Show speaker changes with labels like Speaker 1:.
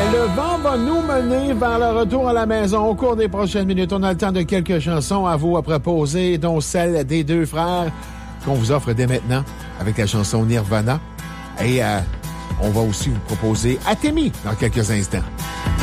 Speaker 1: Le vent va nous mener vers le retour à la maison au cours des prochaines minutes. On a le temps de quelques chansons à vous proposer, dont celle des deux frères qu'on vous offre dès maintenant avec la chanson Nirvana. Et on va aussi vous proposer Atemi dans quelques instants.